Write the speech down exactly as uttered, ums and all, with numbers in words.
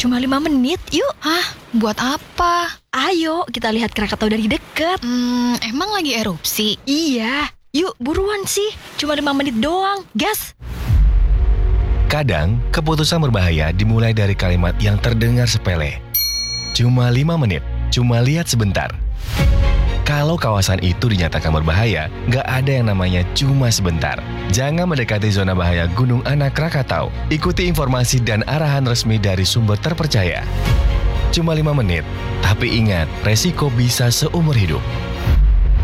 Cuma lima menit, yuk. Hah? Buat apa? Ayo, kita lihat Krakatau dari dekat. Hmm, emang lagi erupsi? Iya, yuk buruan sih. Cuma lima menit doang, gas. Kadang, keputusan berbahaya dimulai dari kalimat yang terdengar sepele. Cuma lima menit, cuma lihat sebentar. Kalau kawasan itu dinyatakan berbahaya, nggak ada yang namanya cuma sebentar. Jangan mendekati zona bahaya Gunung Anak Krakatau. Ikuti informasi dan arahan resmi dari sumber terpercaya. Cuma lima menit, tapi ingat, resiko bisa seumur hidup.